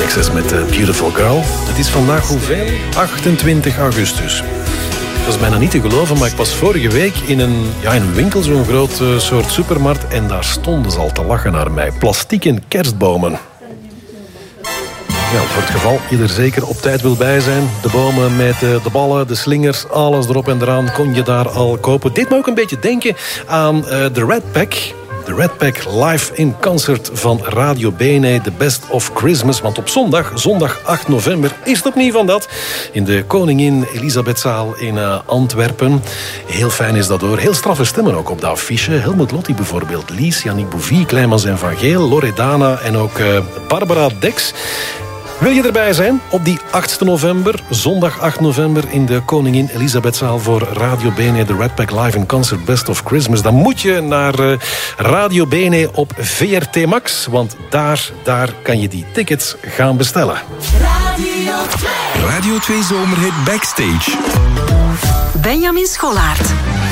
Access met Beautiful Girl. Het is vandaag hoeveel? 28 augustus. Dat is bijna niet te geloven, maar ik was vorige week in een winkel, zo'n groot soort supermarkt, en daar stonden ze al te lachen naar mij. Plastieken kerstbomen. Ja, voor het geval je er zeker op tijd wil bij zijn. De bomen met de ballen, de slingers, alles erop en eraan kon je daar al kopen. Dit me ook een beetje denken aan de Red Pack. De Red Pack live in concert van Radio Bene, The Best of Christmas. Want op zondag 8 november, is het opnieuw van dat. In de Koningin Elisabethzaal in Antwerpen. Heel fijn is dat hoor. Heel straffe stemmen ook op de affiche. Helmut Lotti bijvoorbeeld. Lies, Yannick Bouvie, Kleimans en Van Geel, Loredana en ook Barbara Dex. Wil je erbij zijn op die 8 november, zondag 8 november... in de Koningin Elisabethzaal voor Radio Bene, de Red Pack Live in Concert Best of Christmas... dan moet je naar Radio Bene op VRT Max... want daar kan je die tickets gaan bestellen. Radio 2 Zomerhit Backstage. Benjamin Schollaert.